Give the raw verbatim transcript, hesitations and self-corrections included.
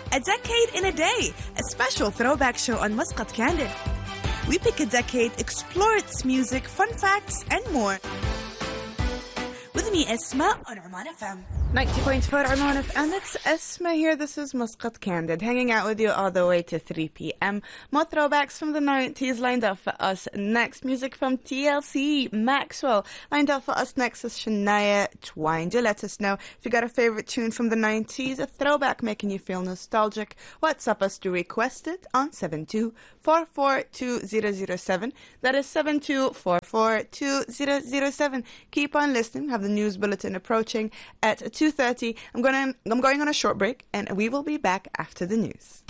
A Decade in a Day, a special throwback show on Muscat Candid. We pick a decade, explore its music, fun facts, and more. With me, Esma, on Oman F M. ninety point four Oman F M, it's Esma here. This is Muscat Candid, hanging out with you all the way to three p.m. More throwbacks from the nineties lined up for us next. Music from T L C, Maxwell. Lined up for us next is Shania Twain. Do let us know if you got a favorite tune from the nineties, a throwback making you feel nostalgic. WhatsApp us to request it on seven two four four two zero zero seven. That is seven two four four two zero zero seven. Keep on listening. Have the news bulletin approaching at two thirty. I'm going I'm going on a short break, and we will be back after the news.